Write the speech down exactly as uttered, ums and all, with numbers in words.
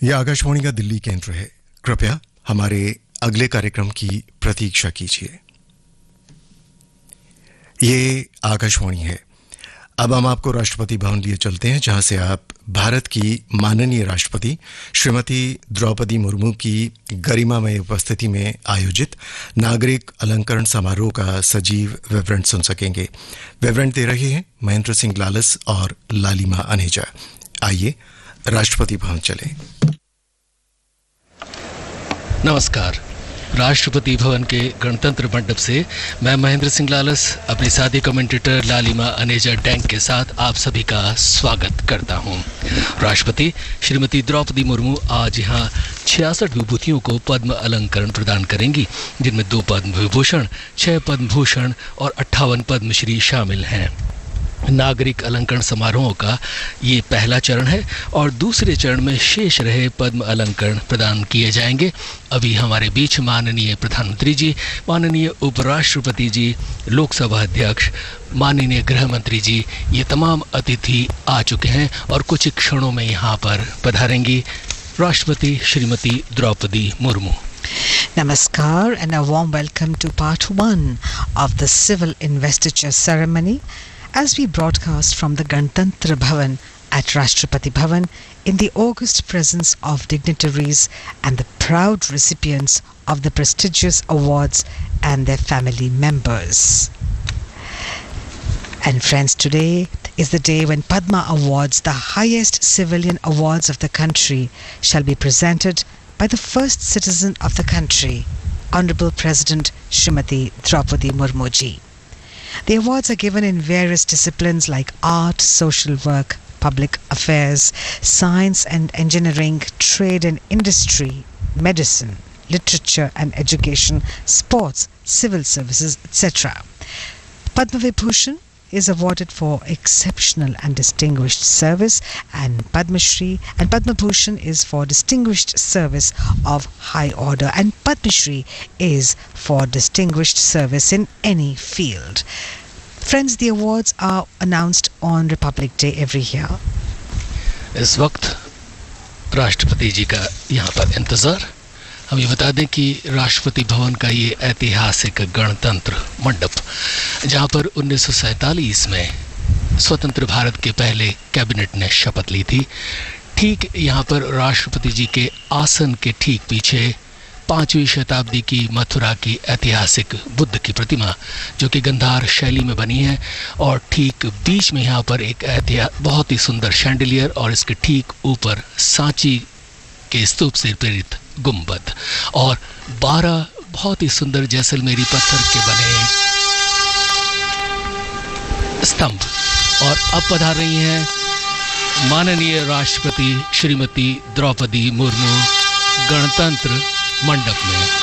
यह आकाशवाणी का दिल्ली केंद्र है। कृपया हमारे अगले कार्यक्रम की प्रतीक्षा कीजिए। ये आकाशवाणी है। अब हम आपको राष्ट्रपति भवन लिए चलते हैं, जहां से आप भारत की माननीय राष्ट्रपति श्रीमती द्रौपदी मुर्मू की गरिमामय उपस्थिति में आयोजित नागरिक अलंकरण समारोह का सजीव विवरण सुन सकेंगे। विवरण दे रहे हैं महेंद्र सिंह लालस और लालिमा अनेजा। आइए राष्ट्रपति भवन चलें। नमस्कार। राष्ट्रपति भवन के गणतंत्र मंडप से मैं महेंद्र सिंह लालस अपनी साथी कमेंटेटर लालिमा अनेजा डैंग के साथ आप सभी का स्वागत करता हूं। राष्ट्रपति श्रीमती द्रौपदी मुर्मू आज यहां छियासठ विभूतियों को पद्म अलंकरण प्रदान करेंगी, जिनमें दो पद्म विभूषण, छह पद्म भूषण और अट्ठावन पद्मश्री शामिल हैं। नागरिक अलंकरण समारोह का ये पहला चरण है और दूसरे चरण में शेष रहे पद्म अलंकरण प्रदान किए जाएंगे। अभी हमारे बीच माननीय प्रधानमंत्री जी, माननीय उपराष्ट्रपति जी, लोकसभा अध्यक्ष, माननीय गृह मंत्री जी, ये तमाम अतिथि आ चुके हैं और कुछ क्षणों में यहाँ पर पधारेंगी राष्ट्रपति Shrimati Draupadi Murmu. Namaskar and a warm welcome to part one of the civil investiture ceremony as we broadcast from the Ganatantra Bhavan at Rashtrapati Bhavan in the august presence of dignitaries and the proud recipients of the prestigious awards and their family members. And friends, today is the day when Padma Awards, the highest civilian awards of the country, shall be presented by the first citizen of the country, Honorable President Srimati Draupadi Murmu ji. The awards are given in various disciplines like art, social work, public affairs, science and engineering, trade and industry, medicine, literature and education, sports, civil services, et cetera. Padma Vibhushan is awarded for exceptional and distinguished service, and Padma Shri and Padma Bhushan is for distinguished service of high order, and Padma Shri is for distinguished service in any field. Friends, the awards are announced on Republic Day every year. इस वक्त राष्ट्रपति जी का यहाँ पर इंतजार। हम ये बता दें कि राष्ट्रपति भवन का ये ऐतिहासिक गणतंत्र मंडप, जहाँ पर उन्नीस सौ सैंतालीस में स्वतंत्र भारत के पहले कैबिनेट ने शपथ ली थी, ठीक यहाँ पर राष्ट्रपति जी के आसन के ठीक पीछे पांचवी शताब्दी की मथुरा की ऐतिहासिक बुद्ध की प्रतिमा, जो कि गंधार शैली में बनी है, और ठीक बीच में यहाँ पर एक बहुत ही सुंदर शैंडिलियर और इसके ठीक ऊपर सांची के स्तूप से प्रेरित गुंबद और बारह बहुत ही सुंदर जैसलमेरी पत्थर के बने स्तंभ। और अब पधार रही हैं माननीय राष्ट्रपति श्रीमती द्रौपदी मुर्मू गणतंत्र मंडप में।